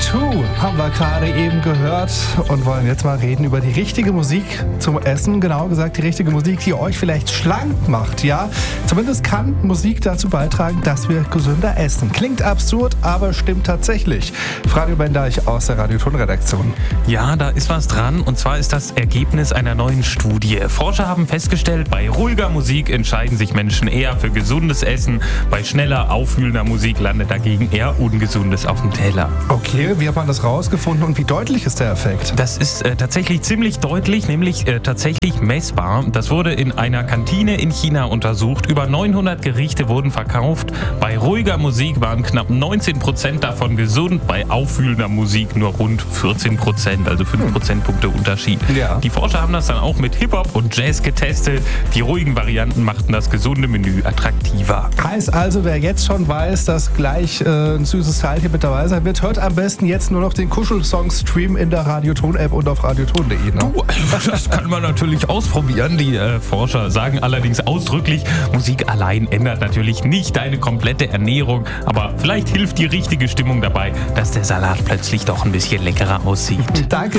U2 haben wir gerade eben gehört und wollen jetzt mal reden über die richtige Musik zum Essen. Genau gesagt, die richtige Musik, die euch vielleicht schlank macht, ja? Zumindest kann Musik dazu beitragen, dass wir gesünder essen. Klingt absurd, aber stimmt tatsächlich. Franjo Bendeich aus der Radioton-Redaktion. Ja, da ist was dran, und zwar ist das Ergebnis einer neuen Studie. Forscher haben festgestellt, bei ruhiger Musik entscheiden sich Menschen eher für gesundes Essen, bei schneller, aufwühlender Musik landet dagegen eher Ungesundes auf dem Teller. Okay, wie hat man das rausgefunden und wie deutlich ist der Effekt? Das ist tatsächlich ziemlich deutlich, nämlich tatsächlich messbar. Das wurde in einer Kantine in China untersucht. Über 900 Gerichte wurden verkauft. Bei ruhiger Musik waren knapp 19% davon gesund, bei aufwühlender Musik nur rund 14%, also 5 Prozentpunkte Unterschied. Ja. Die Forscher haben das dann auch mit Hip-Hop und Jazz getestet. Die ruhigen Varianten machten das gesunde Menü attraktiver. Heißt also, wer jetzt schon weiß, dass gleich ein süßes Teilchen mit dabei sein wird, hört am besten jetzt nur noch den Kuschelsong-Stream in der Radioton-App und auf radioton.de. Ne? Das kann man natürlich ausprobieren. Die Forscher sagen allerdings ausdrücklich, Musik allein ändert natürlich nicht deine komplette Ernährung, aber vielleicht hilft die richtige Stimmung dabei, dass der Salat plötzlich doch ein bisschen leckerer aussieht. Danke.